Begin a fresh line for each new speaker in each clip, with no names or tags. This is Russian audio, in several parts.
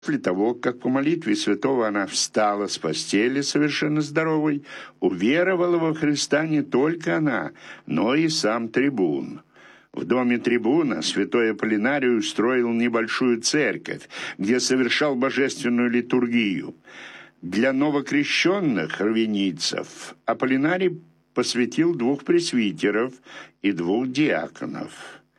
После того, как по молитве святого она встала с постели совершенно здоровой, уверовала во Христа не только она, но и сам трибун. В доме трибуна святой Аполлинарий устроил небольшую церковь, где совершал божественную литургию. Для новокрещенных раввинийцев Аполлинарий посвятил 2 пресвитеров и 2 диаконов.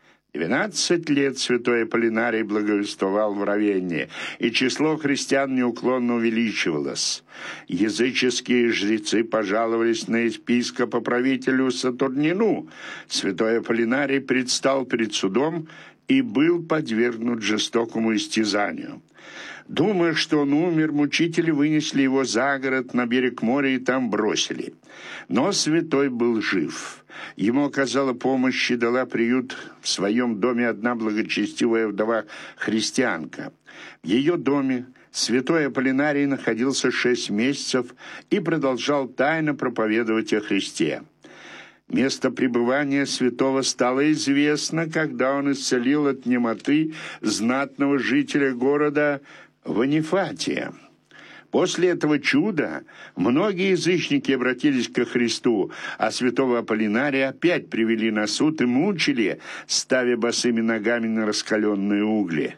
12 лет святой Аполлинарий благовествовал в Равенне, и число христиан неуклонно увеличивалось. Языческие жрецы пожаловались на епископа-правителю Сатурнину. Святой Аполлинарий предстал перед судом и был подвергнут жестокому истязанию. Думая, что он умер, мучители вынесли его за город на берег моря и там бросили. Но святой был жив. Ему оказала помощь и дала приют в своем доме одна благочестивая вдова-христианка. В ее доме святой Аполлинарий находился 6 месяцев и продолжал тайно проповедовать о Христе. Место пребывания святого стало известно, когда он исцелил от немоты знатного жителя города Ванифатия. После этого чуда многие язычники обратились ко Христу, а святого Аполлинария опять привели на суд и мучили, ставя босыми ногами на раскаленные угли.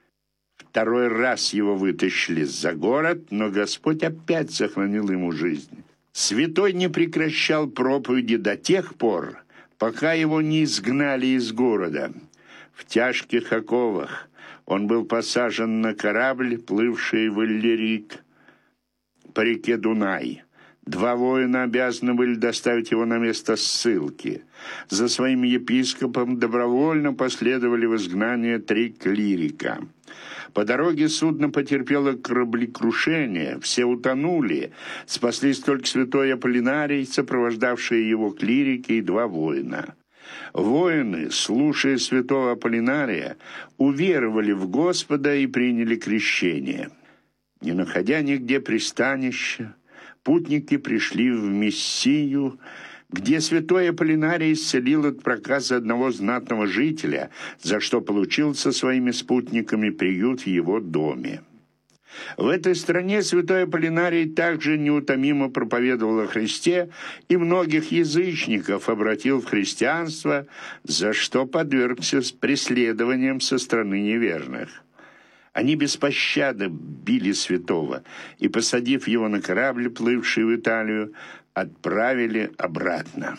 2 раз его вытащили за город, но Господь опять сохранил ему жизнь. Святой не прекращал проповеди до тех пор, пока его не изгнали из города. В тяжких оковах он был посажен на корабль, плывший в Иллирик по реке Дунай. 2 воина обязаны были доставить его на место ссылки. За своим епископом добровольно последовали в изгнание 3 клирика. По дороге судно потерпело кораблекрушение, все утонули. Спаслись только святой Аполлинарий, сопровождавшие его клирики и 2 воина. Воины, слушая святого Аполлинария, уверовали в Господа и приняли крещение. Не находя нигде пристанища, путники пришли в Мессию, где святой Аполлинарий исцелил от проказа одного знатного жителя, за что получил со своими спутниками приют в его доме. В этой стране святой Аполлинарий также неутомимо проповедовал о Христе и многих язычников обратил в христианство, за что подвергся преследованиям со стороны неверных. Они без пощады били святого и, посадив его на корабль, плывший в Италию, отправили обратно.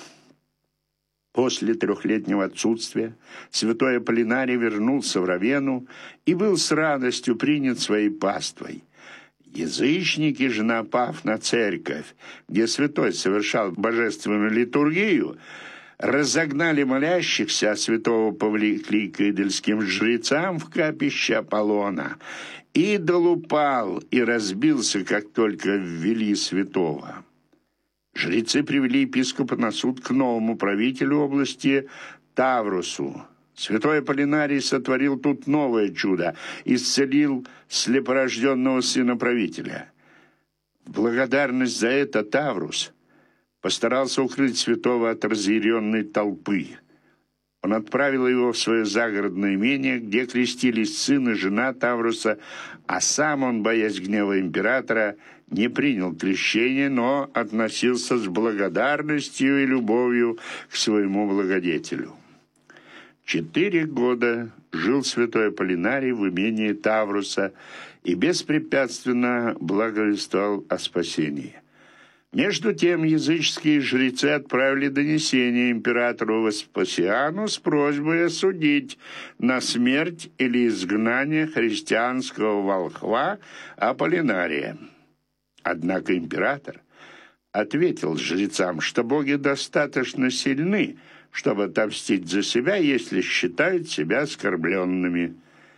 После 3-летнего отсутствия святой Аполлинарий вернулся в Равенну и был с радостью принят своей паствой. Язычники же, напав на церковь, где святой совершал божественную литургию, разогнали молящихся, а святого повлекли к идольским жрецам в капище Аполлона. Идол упал и разбился, как только ввели святого. Жрецы привели епископа на суд к новому правителю области Таврусу. Святой Аполлинарий сотворил тут новое чудо, исцелил слепорожденного сына правителя. В благодарность за это Таврус постарался укрыть святого от разъяренной толпы. Он отправил его в свое загородное имение, где крестились сын и жена Тавруса, а сам он, боясь гнева императора, не принял крещение, но относился с благодарностью и любовью к своему благодетелю. 4 года жил святой Аполлинарий в имении Тавруса и беспрепятственно благовествовал о спасении. Между тем языческие жрецы отправили донесение императору Веспасиану с просьбой осудить на смерть или изгнание христианского волхва Аполлинария. Однако император ответил жрецам, что боги достаточно сильны, чтобы отомстить за себя, если считают себя оскорбленными.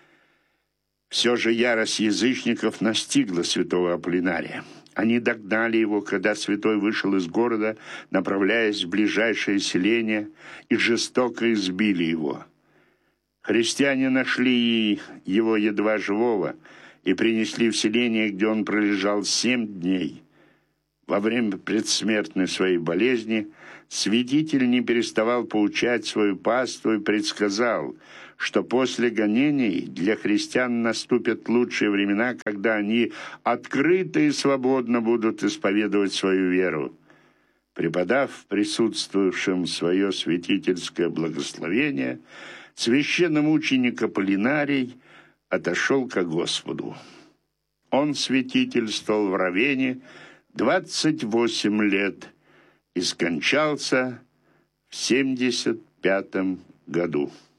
Все же ярость язычников настигла святого Аполлинария. Они догнали его, когда святой вышел из города, направляясь в ближайшее селение, и жестоко избили его. Христиане нашли его едва живого и принесли в селение, где он пролежал 7 дней. Во время предсмертной своей болезни святитель не переставал поучать свою паству и предсказал, что после гонений для христиан наступят лучшие времена, когда они открыто и свободно будут исповедовать свою веру. Преподав присутствующим свое святительское благословение, священномученик Аполлинарий отошел ко Господу. Он святительствовал в Равенне 28 лет и скончался в 75 году.